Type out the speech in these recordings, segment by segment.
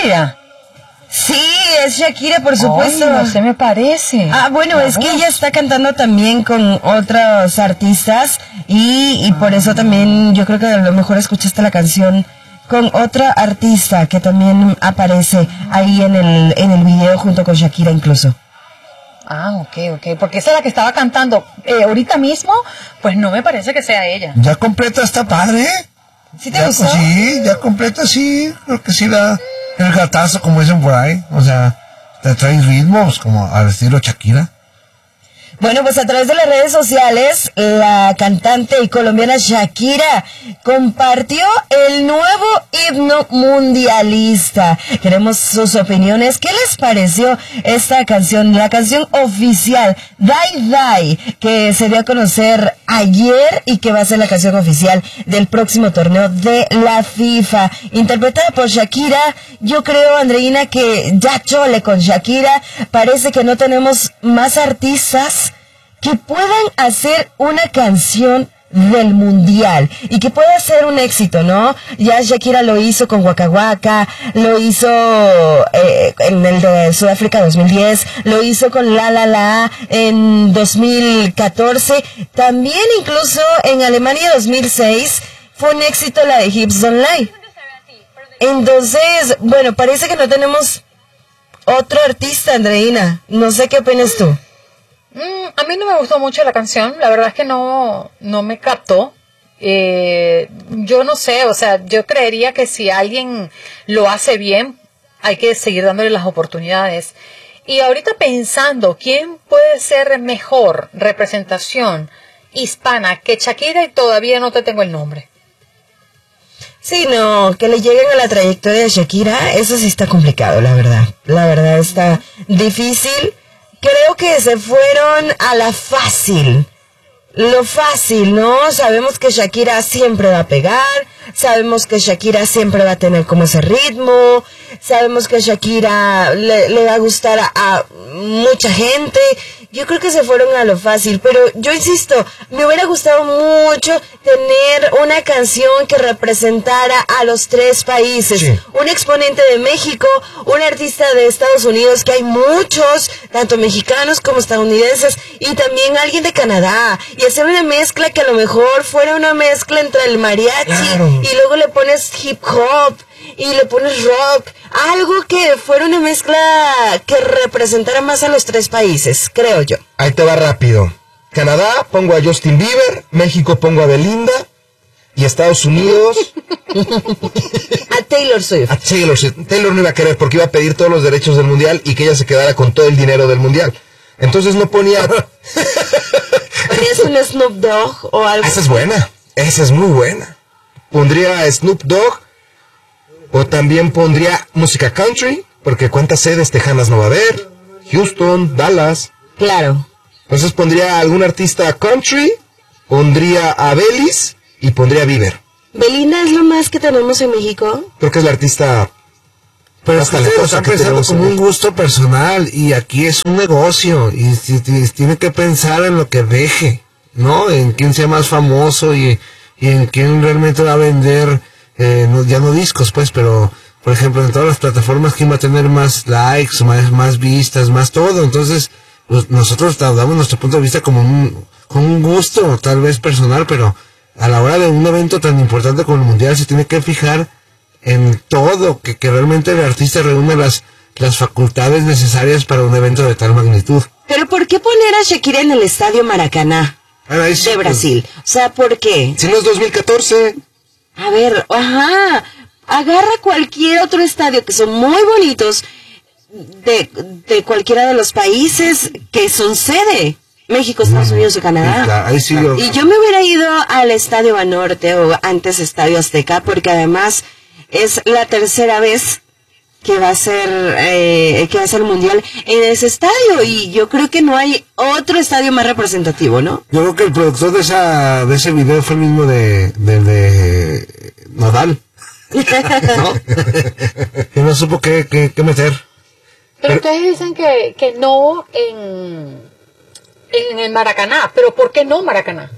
Shakira? Sí, es Shakira, por supuesto. Ay, no se me parece. Bueno, es que ella está cantando también con otros artistas y por eso también yo creo que a lo mejor escuchaste la canción con otra artista que también aparece ahí en el video junto con Shakira incluso. Ok, porque esa es la que estaba cantando ahorita mismo, pues no me parece que sea ella. Ya completa está padre. ¿Sí te gustó? Sí, ya completa sí, creo que sí da el gatazo como dicen por ahí, o sea, te trae ritmos como al estilo Shakira. Bueno, pues a través de las redes sociales, la cantante y colombiana Shakira compartió el nuevo himno mundialista. Queremos sus opiniones. ¿Qué les pareció esta canción? La canción oficial, Die Die, que se dio a conocer ayer y que va a ser la canción oficial del próximo torneo de la FIFA. Interpretada por Shakira, yo creo, Andreina, que ya chole con Shakira. Parece que no tenemos más artistas que puedan hacer una canción del mundial y que pueda ser un éxito, ¿no? Ya Shakira lo hizo con Waka Waka, lo hizo en el de Sudáfrica 2010, lo hizo con La La La en 2014, también incluso en Alemania 2006 fue un éxito la de Hips Don't Lie. Entonces, bueno, parece que no tenemos otro artista, Andreina. No sé qué opinas tú. A mí no me gustó mucho la canción, la verdad es que no me captó. Yo no sé, o sea, yo creería que si alguien lo hace bien, hay que seguir dándole las oportunidades. Y ahorita pensando, ¿quién puede ser mejor representación hispana que Shakira? Y todavía no te tengo el nombre. Sí, no, que le lleguen a la trayectoria de Shakira, eso sí está complicado, la verdad. La verdad está difícil. Creo que se fueron a la fácil. Lo fácil, ¿no? Sabemos que Shakira siempre va a pegar, sabemos que Shakira siempre va a tener como ese ritmo, sabemos que Shakira le va a gustar a mucha gente. Yo creo que se fueron a lo fácil, pero yo insisto, me hubiera gustado mucho tener una canción que representara a los tres países. Sí. Un exponente de México, un artista de Estados Unidos, que hay muchos, tanto mexicanos como estadounidenses, y también alguien de Canadá. Y hacer una mezcla que a lo mejor fuera una mezcla entre el mariachi, claro, y luego le pones hip hop y le pones rock, algo que fuera una mezcla que representara más a los tres países, creo yo. Ahí te va rápido. Canadá pongo a Justin Bieber, México pongo a Belinda y Estados Unidos a Taylor Swift. A Taylor Swift. Taylor no iba a querer porque iba a pedir todos los derechos del mundial y que ella se quedara con todo el dinero del mundial. Entonces no ponía... ¿Ponías un Snoop Dogg o algo? Esa es buena, esa es muy buena. Pondría a Snoop Dogg, o también pondría música country, porque cuántas sedes tejanas no va a haber. Houston, Dallas. Claro. Entonces pondría a algún artista country, pondría a Belis y pondría a Bieber. ¿Belinda es lo más que tenemos en México? Creo que es la artista... Pero es que ustedes lo están pensando como un gusto personal, y aquí es un negocio, y tiene que pensar en lo que deje, ¿no? En quién sea más famoso y en quién realmente va a vender, ya no discos, pues, pero, por ejemplo, en todas las plataformas, quién va a tener más likes, más vistas, más todo. Entonces, pues, nosotros damos nuestro punto de vista como un gusto, tal vez personal, pero a la hora de un evento tan importante como el Mundial se tiene que fijar en todo, que realmente el artista reúne las facultades necesarias para un evento de tal magnitud. Pero ¿por qué poner a Shakira en el Estadio Maracaná de Brasil? O sea, ¿por qué? Si no es 2014. A ver, agarra cualquier otro estadio que son muy bonitos de cualquiera de los países que son sede. México, Estados Unidos y Canadá. Ahí sí y yo me hubiera ido al Estadio Banorte o antes Estadio Azteca, porque además es la tercera vez que va a ser el mundial en ese estadio, y yo creo que no hay otro estadio más representativo, ¿no? Yo creo que el productor de ese video fue el mismo de Nodal, ¿no? Que no supo qué meter. Pero ustedes dicen que no en el Maracaná, pero ¿por qué no Maracaná?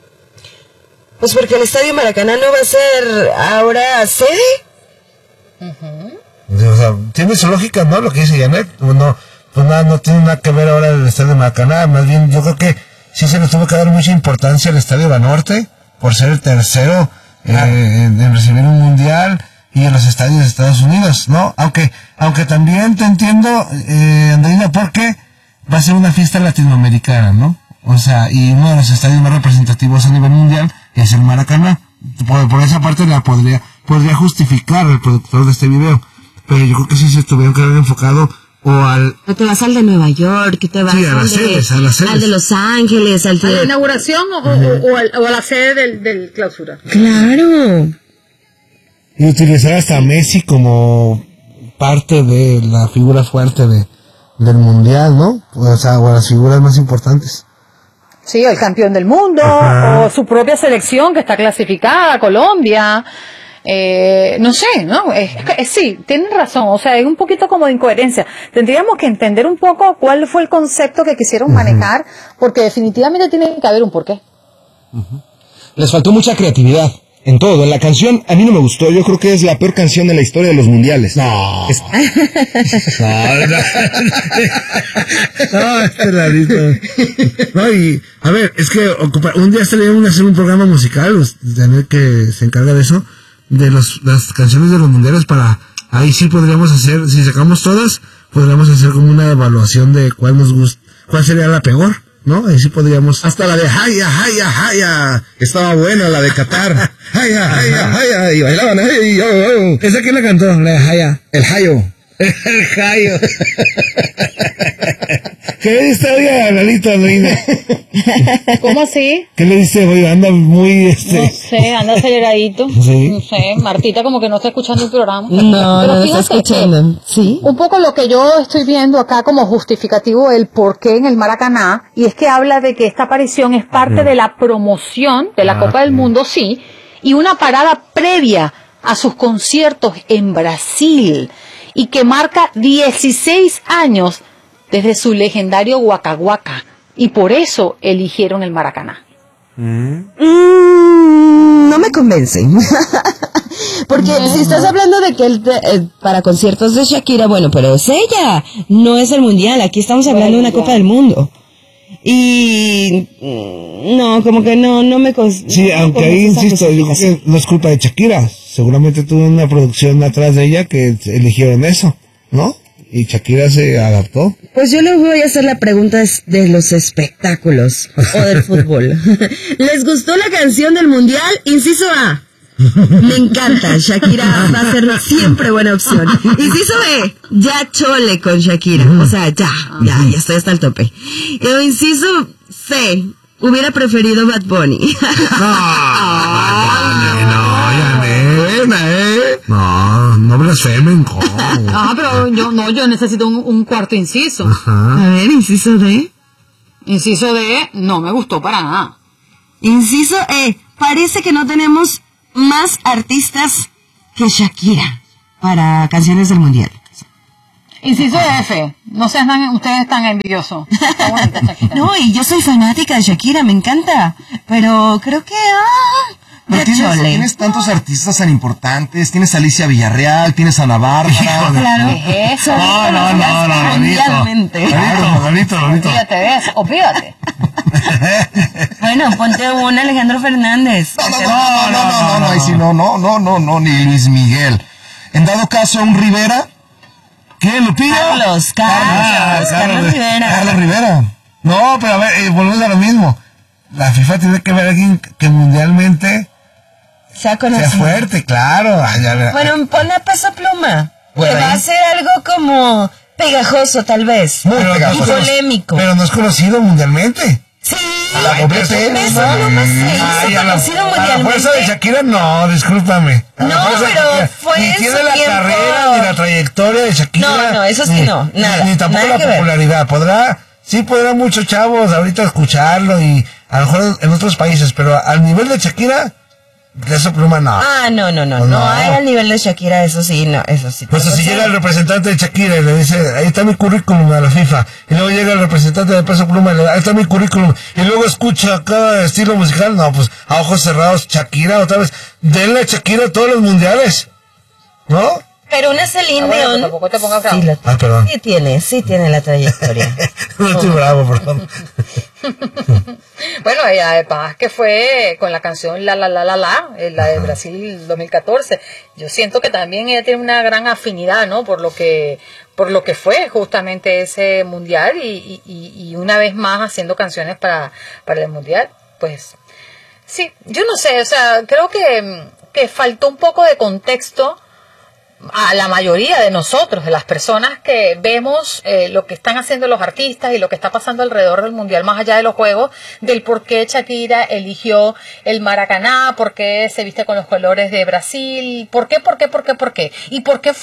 Pues porque el Estadio Maracaná no va a ser ahora sede. O sea, tiene su lógica, ¿no? Lo que dice Janet, no tiene nada que ver ahora el estadio de Maracaná, más bien yo creo que sí se le tuvo que dar mucha importancia al estadio Banorte, por ser el tercero en recibir un mundial y en los estadios de Estados Unidos, ¿no? Aunque también te entiendo, Andreina, porque va a ser una fiesta latinoamericana, ¿no? O sea, y uno de los estadios más representativos a nivel mundial es el Maracaná. Por esa parte la podría justificar el productor de este video, pero yo creo que sí se tuvieron que haber enfocado o te vas al de Nueva York, que te vas al de Los Ángeles, ¿A la inauguración o a la sede del clausura? Claro. Y utilizar hasta Messi como parte de la figura fuerte del mundial, ¿no? O sea, o las figuras más importantes. Sí, el campeón del mundo, o su propia selección que está clasificada, Colombia. No sé, ¿no? Sí, tienen razón, o sea, es un poquito como de incoherencia. Tendríamos que entender un poco cuál fue el concepto que quisieron manejar, porque definitivamente tiene que haber un porqué. Les faltó mucha creatividad en todo. En la canción a mí no me gustó, yo creo que es la peor canción de la historia de los mundiales. No, este rarito. No, y a ver, es que un día estaríamos a hacer un programa musical, tener que se encarga de eso, de las canciones de los mundiales, para ahí sí podríamos hacer, si sacamos todas, podríamos hacer como una evaluación de cuál nos gusta, cuál sería la peor, ¿no? Ahí sí podríamos. Hasta la de Haya, Haya, Haya, estaba buena, la de Qatar. Haya, Haya, Haya, y bailaban. Hey, oh, oh. ¿Esa quién la cantó? La de Haya. El Hayo. El Hayo. ¿Qué le diste hoy a Lalita, Andreina? ¿Cómo así? ¿Qué le diste hoy? Anda muy, No sé, anda aceleradito. Sí. No sé, Martita como que no está escuchando el programa. No, pero no está escuchando. Sí. Un poco lo que yo estoy viendo acá como justificativo del porqué en el Maracaná, y es que habla de que esta aparición es parte de la promoción de la Copa del Mundo, sí, y una parada previa a sus conciertos en Brasil, y que marca 16 años desde su legendario Waka Waka, y por eso eligieron el Maracaná. No me convence. Porque si estás hablando de que para conciertos de Shakira, bueno, pero es ella, no es el mundial, aquí estamos hablando de una Copa del Mundo. Y no, como que no me sí, aunque ahí insisto, yo creo que no es culpa de Shakira, seguramente tuvo una producción atrás de ella que eligieron eso, ¿no? Y Shakira se adaptó. Pues yo le voy a hacer la pregunta de los espectáculos o del fútbol. ¿Les gustó la canción del mundial? Inciso A. Me encanta, Shakira va a ser siempre buena opción. Inciso B, ya chole con Shakira, o sea, ya estoy hasta el tope. Inciso C, hubiera preferido Bad Bunny. No blasfemen. Pero yo necesito un cuarto inciso. A ver, inciso D. Inciso D, no me gustó para nada. Inciso E, parece que no tenemos más artistas que Shakira para canciones del mundial. Inciso F, no sean ustedes tan envidiosos. Está bonita Shakira. No, y yo soy fanática de Shakira, me encanta, pero creo que pero tienes tantos artistas tan importantes, tienes a Alicia Villarreal, tienes a Ana Bárbara. Claro. Eso. Bonito. Olvídate de eso, olvídate. Bueno, ponte una Alejandro Fernández. No, ahí sí, no, ni Luis Miguel. En dado caso, un Rivera. ¿Quién, Lupillo? Carlos Rivera. Carlos Rivera. No, pero a ver, volvemos a lo mismo. La FIFA tiene que ver a alguien que mundialmente sea fuerte, claro. Bueno, pon a Peso Pluma. Bueno, que va a ser algo como pegajoso, tal vez. Muy pegajoso. Y polémico. Pero no es conocido mundialmente. Sí. La doble P. Peso Pluma se hizo conocido mundialmente. A la fuerza de Shakira, no, discúlpame. No, pero fue ni en tiene su la tiempo. Carrera, ni la trayectoria de Shakira. No, eso sí no, nada. Ni tampoco nada la popularidad. Podrán muchos chavos ahorita escucharlo y a lo mejor en otros países, pero al nivel de Shakira, Peso Pluma no. No hay al nivel de Shakira, eso sí. Pues si llega el representante de Shakira y le dice, ahí está mi currículum a la FIFA, y luego llega el representante de Peso Pluma y le dice, ahí está mi currículum, y luego escucha cada estilo musical, no, pues a ojos cerrados, Shakira otra vez, denle a Shakira todos los mundiales, ¿no? Pero una Celine bueno, Dion... tampoco te pongas bravo. perdón. Sí tiene la trayectoria. No estoy bravo, perdón. Bueno, y además que fue con la canción La de Brasil 2014. Yo siento que también ella tiene una gran afinidad, ¿no? Por lo que fue justamente ese mundial y una vez más haciendo canciones para el mundial. Pues sí, yo no sé, o sea, creo que faltó un poco de contexto a la mayoría de nosotros, de las personas que vemos lo que están haciendo los artistas y lo que está pasando alrededor del mundial, más allá de los juegos, del por qué Shakira eligió el Maracaná, por qué se viste con los colores de Brasil, por qué, y por qué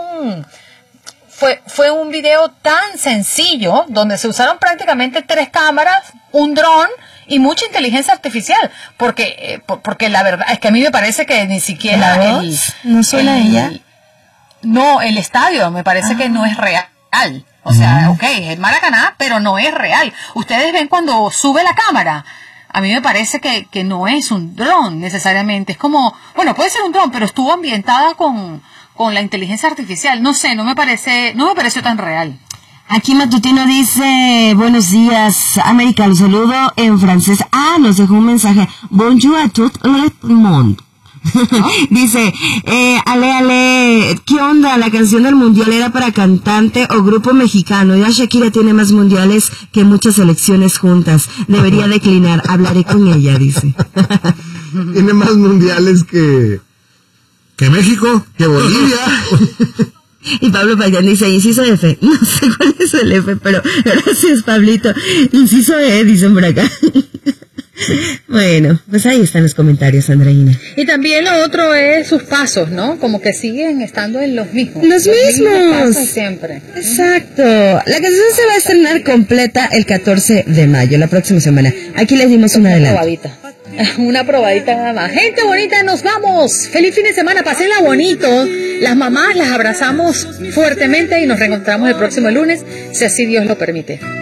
fue un video tan sencillo, donde se usaron prácticamente 3 cámaras, un dron y mucha inteligencia artificial, porque la verdad es que a mí me parece que ni siquiera ¿no suena ella? No, el estadio me parece que no es real. O sea, ok, es el Maracaná, pero no es real. Ustedes ven cuando sube la cámara. A mí me parece que no es un dron necesariamente. Es como, bueno, puede ser un dron, pero estuvo ambientada con la inteligencia artificial. No sé, no me pareció tan real. Aquí Matutino dice, buenos días, América, los saludo en francés. Nos dejó un mensaje. Bonjour à tout le monde. Dice, Ale, ¿qué onda? La canción del mundial era para cantante o grupo mexicano. Ya Shakira tiene más mundiales que muchas selecciones juntas. Debería declinar, hablaré con ella, dice. Tiene más mundiales que México, que Bolivia. Y Pablo Payán dice, inciso F. No sé cuál es el F, pero gracias, Pablito. Inciso E, dicen por acá. Bueno, pues ahí están los comentarios, Andreina. Y también lo otro es sus pasos, ¿no? Como que siguen estando en los mismos. Los mismos. Pasos siempre. Exacto. La canción se va a estrenar completa el 14 de mayo, la próxima semana. Aquí les dimos una adelanto. Una probadita nada más. Gente bonita, nos vamos. Feliz fin de semana, pásenla bonito. Las mamás las abrazamos fuertemente y nos reencontramos el próximo lunes, si así Dios lo permite.